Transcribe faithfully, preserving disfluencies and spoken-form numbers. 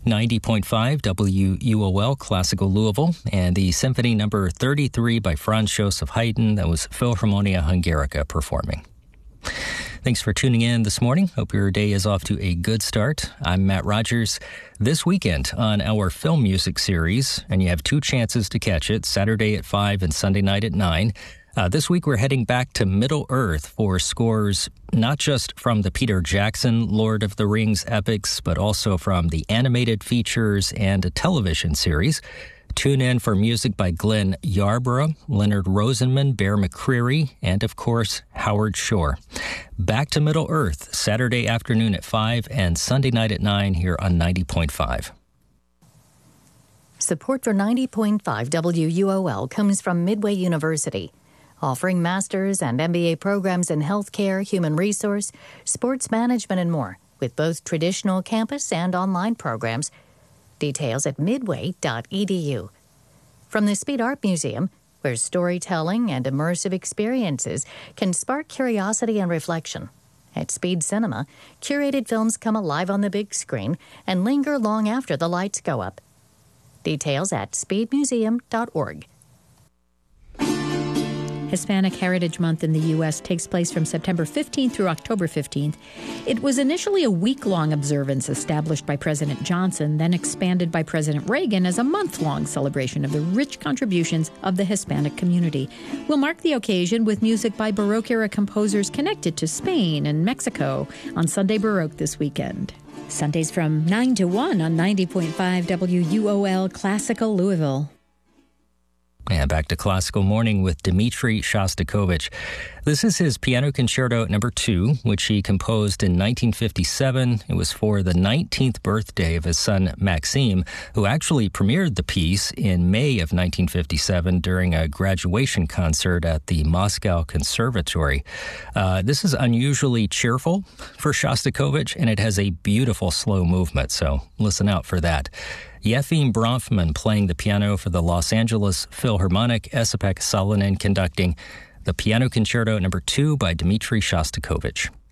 ninety point five W U O L Classical Louisville, and the Symphony Number thirty-three by Franz Joseph Haydn. That was Philharmonia Hungarica performing. Thanks for tuning in this morning. Hope your day is off to a good start. I'm Matt Rogers. This weekend on our film music series, and you have two chances to catch it, Saturday at five and Sunday night at nine. Uh, this week we're heading back to Middle-earth for scores not just from the Peter Jackson Lord of the Rings epics, but also from the animated features and a television series. Tune in for music by Glenn Yarborough, Leonard Rosenman, Bear McCreary, and, of course, Howard Shore. Back to Middle-earth, Saturday afternoon at five and Sunday night at nine here on ninety point five. Support for ninety point five W U O L comes from Midway University, offering master's and M B A programs in healthcare, human resource, sports management, and more, with both traditional campus and online programs. Details at midway dot e d u. From the Speed Art Museum, where storytelling and immersive experiences can spark curiosity and reflection. At Speed Cinema, curated films come alive on the big screen and linger long after the lights go up. Details at speed museum dot org. Hispanic Heritage Month in the U S takes place from September fifteenth through October fifteenth. It was initially a week-long observance established by President Johnson, then expanded by President Reagan as a month-long celebration of the rich contributions of the Hispanic community. We'll mark the occasion with music by Baroque-era composers connected to Spain and Mexico on Sunday Baroque this weekend. Sundays from nine to one on ninety point five W U O L Classical Louisville. And back to Classical Morning with Dmitri Shostakovich. This is his Piano Concerto Number two, which he composed in nineteen fifty-seven. It was for the nineteenth birthday of his son Maxim, who actually premiered the piece in May of nineteen fifty-seven during a graduation concert at the Moscow Conservatory. Uh, this is unusually cheerful for Shostakovich, and it has a beautiful slow movement, so listen out for that. Yefim Bronfman playing the piano for the Los Angeles Philharmonic, Esapek Salonen conducting the Piano Concerto Number two by Dmitri Shostakovich.